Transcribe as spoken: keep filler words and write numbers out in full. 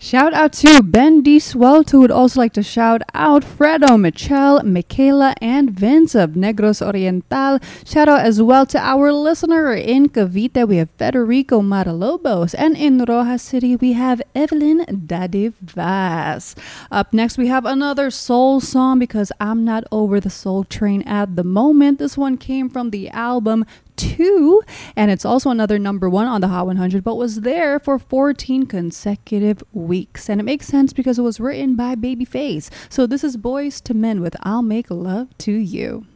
Shout out to Ben D. Swelt, who would also like to shout out Fredo, Michelle, Michaela, and Vince of Negros Oriental. Shout out as well to our listener in Cavite. We have Federico Matalobos. And in Rojas City, we have Evelyn Daddy Vaz. Up next, we have another soul song because I'm not over the soul train at the moment. This one came from the album Two, and it's also another number one on the Hot one hundred, but was there for fourteen consecutive weeks. And it makes sense because it was written by Babyface. So this is Boys to Men with I'll Make Love to You.